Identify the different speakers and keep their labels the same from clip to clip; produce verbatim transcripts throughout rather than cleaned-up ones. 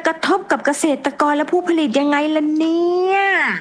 Speaker 1: ระทบกับเกษตรกรและผู้ผลิตยังไงล่ะเนี่ย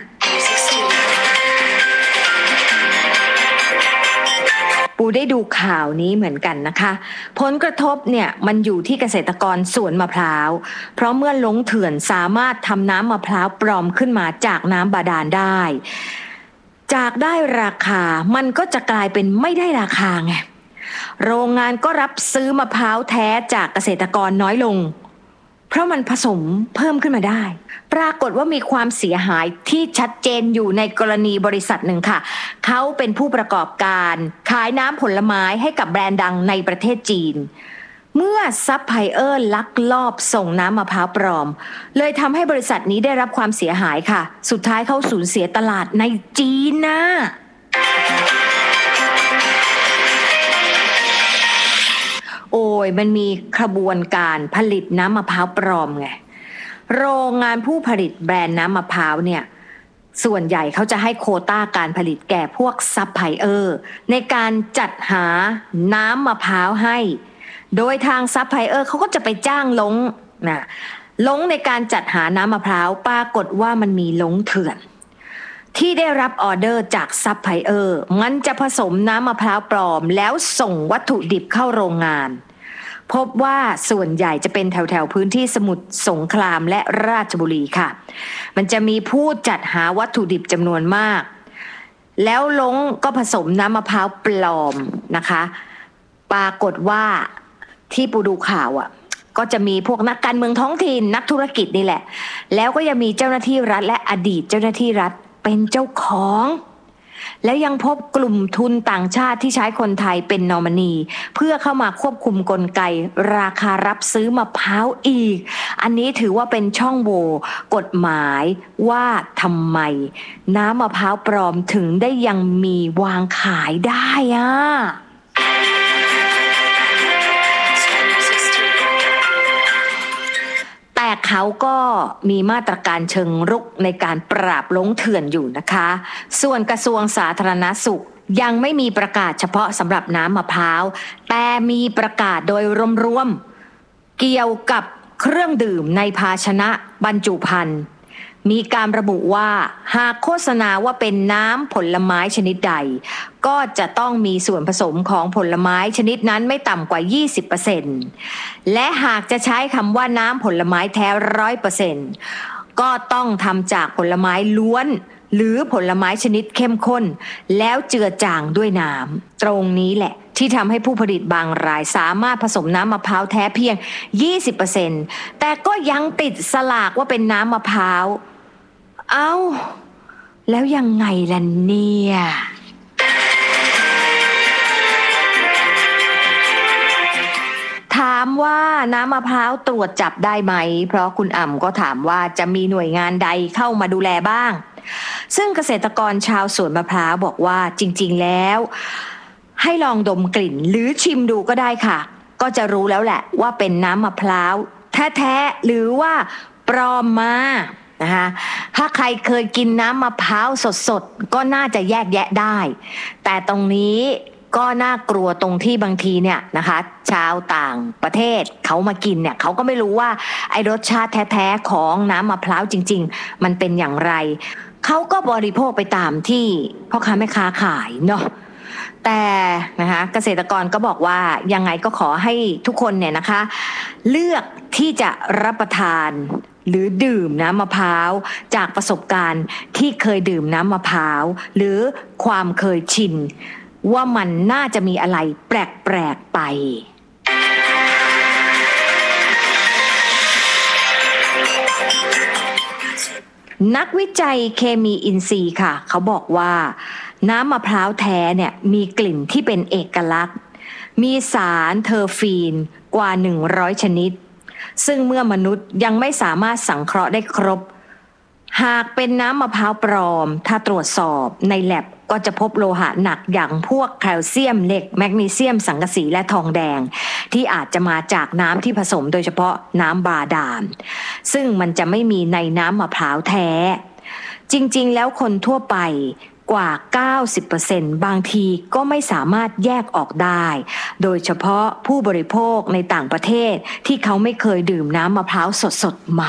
Speaker 1: ปูได้ดูข่าวนี้เหมือนกันนะคะผลกระทบเนี่ยมันอยู่ที่เกษตรกรสวนมะพร้าวเพราะเมื่อลงเถื่อนสามารถทำน้ำมะพร้าวปลอมขึ้นมาจากน้ำบาดาลได้จากได้ราคามันก็จะกลายเป็นไม่ได้ราคาไงโรงงานก็รับซื้อมะพร้าวแท้จากเกษตรกรน้อยลงเพราะมันผสมเพิ่มขึ้นมาได้ปรากฏว่ามีความเสียหายที่ชัดเจนอยู่ในกรณีบริษัทหนึ่งค่ะเขาเป็นผู้ประกอบการขายน้ำผลไม้ให้กับแบรนด์ดังในประเทศจีนเมื่อซัพพลายเออร์ลักลอบส่งน้ำมะพร้าวปลอมเลยทำให้บริษัทนี้ได้รับความเสียหายค่ะสุดท้ายเขาสูญเสียตลาดในจีนนะโอ้ยมันมีขบวนการผลิตน้ำมะพร้าวปลอมไงโรงงานผู้ผลิตแบรนด์น้ำมะพร้าวเนี่ยส่วนใหญ่เขาจะให้โควต้าการผลิตแก่พวกซัพพลายเออร์ในการจัดหาน้ำมะพร้าวให้โดยทางซัพพลายเออร์เขาก็จะไปจ้างลงนะลงในการจัดหาน้ำมะพร้าวปรากฏว่ามันมีลงเถื่อนที่ได้รับออเดอร์จากซัพพลายเออร์มันจะผสมน้ำมะพร้าวปลอมแล้วส่งวัตถุดิบเข้าโรงงานพบว่าส่วนใหญ่จะเป็นแถวๆพื้นที่สมุทรสงครามและราชบุรีค่ะมันจะมีผู้จัดหาวัตถุดิบจำนวนมากแล้วลงก็ผสมน้ำมะพร้าวปลอมนะคะปรากฏว่าที่ปูดูข่าวอ่ะก็จะมีพวกนักการเมืองท้องถิ่นนักธุรกิจนี่แหละแล้วก็ยังมีเจ้าหน้าที่รัฐและอดีตเจ้าหน้าที่รัฐเป็นเจ้าของแล้วยังพบกลุ่มทุนต่างชาติที่ใช้คนไทยเป็นนอมินีเพื่อเข้ามาควบคุมกลไกราคารับซื้อมะพร้าวอีกอันนี้ถือว่าเป็นช่องโหว่กฎหมายว่าทำไมน้ำมะพร้าวปลอมถึงได้ยังมีวางขายได้อ่ะแต่เขาก็มีมาตรการเชิงรุกในการปราบลงเถื่อนอยู่นะคะส่วนกระทรวงสาธารณสุขยังไม่มีประกาศเฉพาะสำหรับน้ำมะพร้าวแต่มีประกาศโดยรวมๆเกี่ยวกับเครื่องดื่มในภาชนะบรรจุภัณฑ์มีการระบุว่าหากโฆษณาว่าเป็นน้ำผลไม้ชนิดใดก็จะต้องมีส่วนผสมของผลไม้ชนิดนั้นไม่ต่ำกว่า ยี่สิบเปอร์เซ็นต์ และหากจะใช้คำว่าน้ำผลไม้แท้ ร้อยเปอร์เซ็นต์ ก็ต้องทำจากผลไม้ล้วนหรือผลไม้ชนิดเข้มข้นแล้วเจือจางด้วยน้ำตรงนี้แหละที่ทำให้ผู้ผลิตบางรายสามารถผสมน้ำมะพร้าวแท้เพียง ยี่สิบเปอร์เซ็นต์ แต่ก็ยังติดสลากว่าเป็นน้ำมะพร้าวเอ้าแล้วยังไงล่ะเนี่ยถามว่าน้ำมะพร้าวตรวจจับได้ไหมเพราะคุณอ่ำก็ถามว่าจะมีหน่วยงานใดเข้ามาดูแลบ้างซึ่งเกษตรกรชาวสวนมะพร้าวบอกว่าจริงๆแล้วให้ลองดมกลิ่นหรือชิมดูก็ได้ค่ะก็จะรู้แล้วแหละว่าเป็นน้ำมะพร้าวแท้ๆหรือว่าปลอมมานะคะถ้าใครเคยกินน้ำมะพร้าวสดๆก็น่าจะแยกแยะได้แต่ตรงนี้ก็น่ากลัวตรงที่บางทีเนี่ยนะคะชาวต่างประเทศเขามากินเนี่ยเขาก็ไม่รู้ว่าไอ้รสชาติแท้ๆของน้ำมะพร้าวจริงๆมันเป็นอย่างไรเขาก็บริโภคไปตามที่พ่อค้าแม่ค้าขายเนาะแต่นะคะเกษตรกรก็บอกว่ายังไงก็ขอให้ทุกคนเนี่ยนะคะเลือกที่จะรับประทานหรือดื่มน้ำมะพร้าวจากประสบการณ์ที่เคยดื่มน้ำมะพร้าวหรือความเคยชินว่ามันน่าจะมีอะไรแปลกๆไปนักวิจัยเคมีอินทรีย์ค่ะเขาบอกว่าน้ำมะพร้าวแท้เนี่ยมีกลิ่นที่เป็นเอกลักษณ์มีสารเทอร์ฟีนกว่าหนึ่งร้อยชนิดซึ่งเมื่อมนุษย์ยังไม่สามารถสังเคราะห์ได้ครบหากเป็นน้ำมะพร้าวปลอมถ้าตรวจสอบในแลบก็จะพบโลหะหนักอย่างพวกแคลเซียมเหล็กแมกนีเซียมสังกะสีและทองแดงที่อาจจะมาจากน้ำที่ผสมโดยเฉพาะน้ำบาดาลซึ่งมันจะไม่มีในน้ำมะพร้าวแท้จริงๆแล้วคนทั่วไปกว่า เก้าสิบเปอร์เซ็นต์ บางทีก็ไม่สามารถแยกออกได้โดยเฉพาะผู้บริโภคในต่างประเทศที่เขาไม่เคยดื่มน้ำมะพร้าวสดๆมา